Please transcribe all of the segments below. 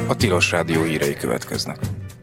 A Tilos Rádió hírei következnek.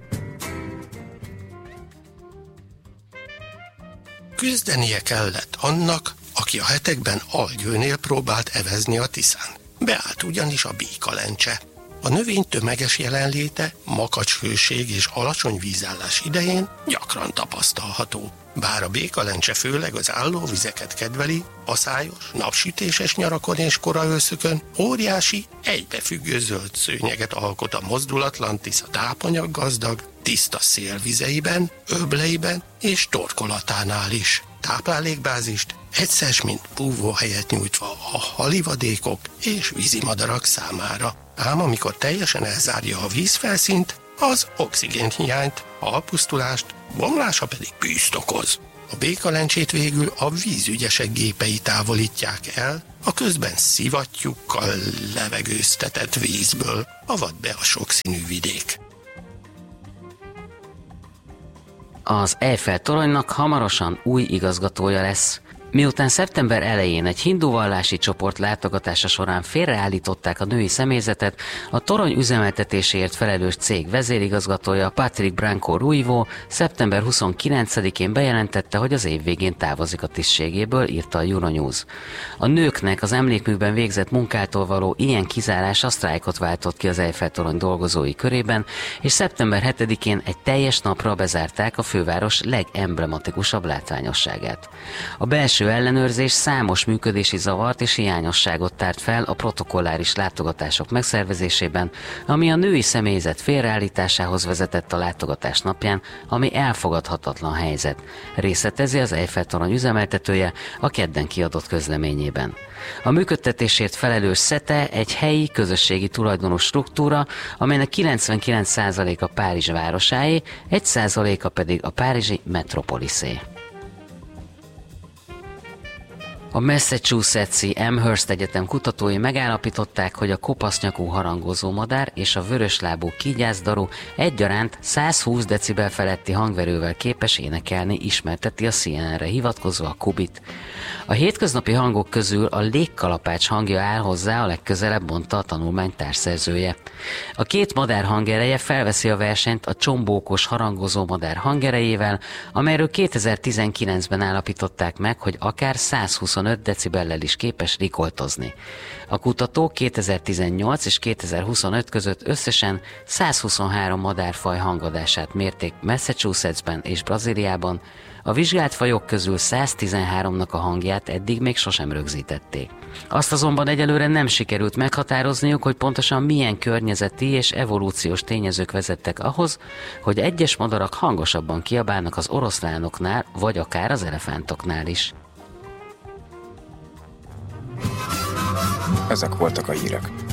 Küzdenie kellett annak, aki a hetekben algyőnél próbált evezni a Tiszán. Beállt ugyanis a békalencse. A növény tömeges jelenléte, makacshőség és alacsony vízállás idején gyakran tapasztalható. Bár a békalencse főleg az állóvizeket kedveli, aszályos, napsütéses nyarakon és kora őszökön óriási, egybefüggő zöld szőnyeget alkot a mozdulatlan Tisza tápanyaggazdag, tiszta szélvizeiben, öbleiben és torkolatánál is. Táplálékbázist egyszer mint búvóhelyet nyújtva a halivadékok és vízimadarak számára. Ám amikor teljesen elzárja a vízfelszínt, az oxigénhiányt, halpusztulást, bomlása pedig bűzt okoz. A békalencsét végül a vízügyesek gépei távolítják el, a közben szivattyúkkal levegőztetett vízből, avad be a sokszínű vidék. Az Eiffel-toronynak hamarosan új igazgatója lesz. Miután szeptember elején egy hindu vallási csoport látogatása során félreállították a női személyzetet, a torony üzemeltetéséért felelős cég vezérigazgatója Patrick Branco Ruivo szeptember 29-én bejelentette, hogy az év végén távozik a tisztségéből, írta a Euronews. A nőknek az emlékműben végzett munkától való ilyen kizárása sztrájkot váltott ki az Eiffel-torony dolgozói körében, és szeptember 7-én egy teljes napra bezárták a főváros legemblematikusabb látványosságát. A belső ellenőrzés számos működési zavart és hiányosságot tárt fel a protokolláris látogatások megszervezésében, ami a női személyzet félreállításához vezetett a látogatás napján, ami elfogadhatatlan helyzet, részletezi az Eiffel-torony üzemeltetője a kedden kiadott közleményében. A működtetésért felelős SETE egy helyi közösségi tulajdonú struktúra, amelynek 99%-a Párizs városáé, 1%-a pedig a párizsi metropoliszé. A Massachusetts-i Amherst Egyetem kutatói megállapították, hogy a kopasznyakú harangozó madár és a vöröslábú kígyászdaru egyaránt 120 decibel feletti hangverővel képes énekelni, ismerteti a CNN-re hivatkozva a Kubit. A hétköznapi hangok közül a légkalapács hangja áll hozzá a legközelebb, mondta a tanulmány társszerzője. A két madár hangereje felveszi a versenyt a csombókos harangozó madár hangerejével, amelyről 2019-ben állapították meg, hogy akár 125 decibellel is képes rikoltozni. A kutatók 2018 és 2025 között összesen 123 madárfaj hangadását mérték Massachusettsben és Brazíliában, a vizsgált fajok közül 113-nak a hangját eddig még sosem rögzítették. Azt azonban egyelőre nem sikerült meghatározniuk, hogy pontosan milyen környezeti és evolúciós tényezők vezettek ahhoz, hogy egyes madarak hangosabban kiabálnak az oroszlánoknál, vagy akár az elefántoknál is. Ezek voltak a hírek.